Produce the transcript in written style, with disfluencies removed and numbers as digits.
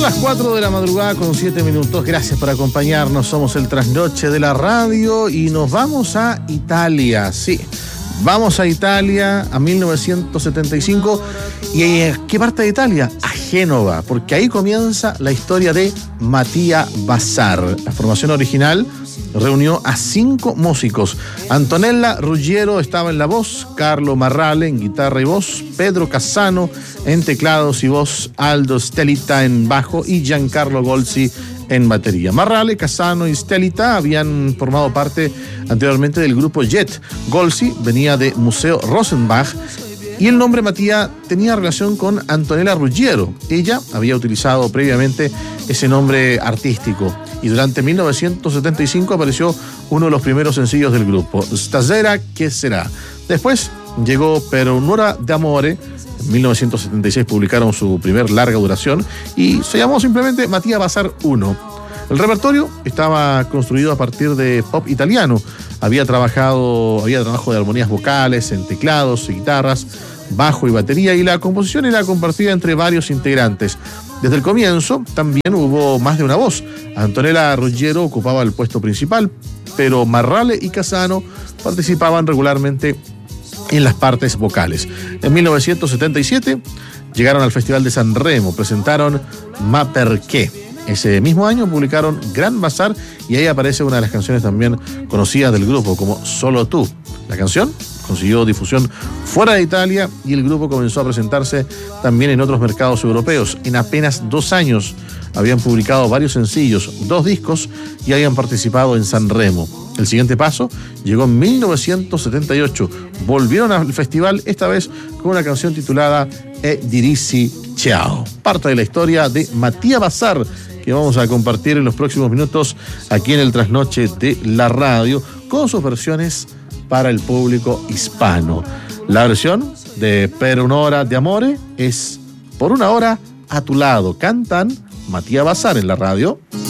las 4 de la madrugada con 7 minutos. Gracias por acompañarnos. Somos el Trasnoche de la Radio y nos vamos a Italia. Sí, vamos a Italia, a 1975. ¿Y a qué parte de Italia? A Génova, porque ahí comienza la historia de Mattia Bazar. La formación original reunió a 5 músicos. Antonella Ruggiero estaba en la voz, Carlo Marrale en guitarra y voz, Pedro Cassano en teclados y voz, Aldo Stellita en bajo y Giancarlo Golzi en batería. Marrale, Cassano y Stellita habían formado parte anteriormente del grupo Jet. Golzi venía de Museo Rosenbach y el nombre Mattia tenía relación con Antonella Ruggiero. Ella había utilizado previamente ese nombre artístico y durante 1975 apareció uno de los primeros sencillos del grupo, Stasera che sarà. Después llegó Per un'ora d'amore. En 1976 publicaron su primer larga duración y se llamó simplemente Mattia Bazar 1. El repertorio estaba construido a partir de pop italiano. Había trabajo de armonías vocales en teclados y guitarras, bajo y batería, y la composición era compartida entre varios integrantes. Desde el comienzo también hubo más de una voz. Antonella Ruggiero ocupaba el puesto principal, pero Marrale y Cassano participaban regularmente en las partes vocales. En 1977 llegaron al Festival de San Remo, presentaron Ma Perché. Ese mismo año publicaron Gran Bazar y ahí aparece una de las canciones también conocidas del grupo, como Solo tú. La canción consiguió difusión fuera de Italia y el grupo comenzó a presentarse también en otros mercados europeos. En apenas 2 años habían publicado varios sencillos, 2 discos y habían participado en San Remo. El siguiente paso llegó en 1978. Volvieron al festival, esta vez con una canción titulada E dirissi ciao. Parte de la historia de Mattia Bazar que vamos a compartir en los próximos minutos aquí en el Trasnoche de la Radio con sus versiones para el público hispano. La versión de Per un'ora d'amore es Por una hora a tu lado. Cantan Mattia Bazar en la radio.